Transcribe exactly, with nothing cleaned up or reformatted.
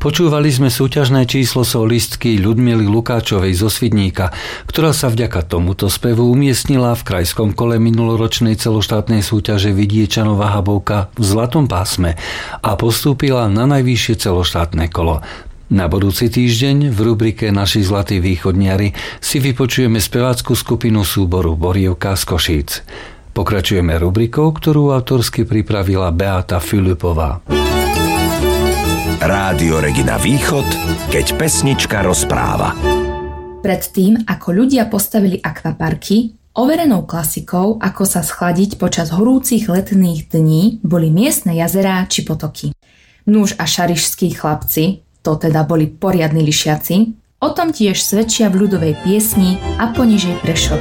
Počúvali sme súťažné číslo solistky Ľudmily Lukáčovej zo Svidníka, ktorá sa vďaka tomuto spevu umiestnila v krajskom kole minuloročnej celoštátnej súťaže Vidiečanova Habovka v zlatom pásme a postúpila na najvyššie celoštátne kolo. Na budúci týždeň v rubrike Naši zlatí východniari si vypočujeme spevácku skupinu súboru Borievka z Košíc. Pokračujeme rubrikou, ktorú autorsky pripravila Beata Filipová. Rádio Regina Východ, keď pesnička rozpráva. Predtým, ako ľudia postavili akvaparky, overenou klasikou, ako sa schladiť počas horúcich letných dní, boli miestne jazerá či potoky. Núž a šarišskí chlapci, to teda boli poriadni lišiaci, o tom tiež svedčia v ľudovej piesni A ponižej Prešova.